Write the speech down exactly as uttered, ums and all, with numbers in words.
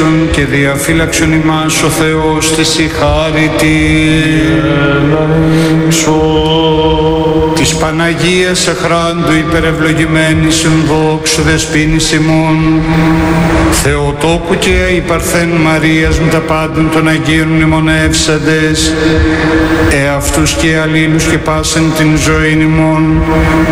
ελέησον και διαφύλαξον ημάς ο Θεός της η χάρητη. Της Παναγίας Εχράντου υπερευλογημένης εν δόξου δεσποίνης ημών, Θεοτόκου και η Παρθέν Μαρίας με τα πάντων των Αγίων μνημονεύσαντες, εαυτούς και αλλήλους και πάσεν την ζωή ημών,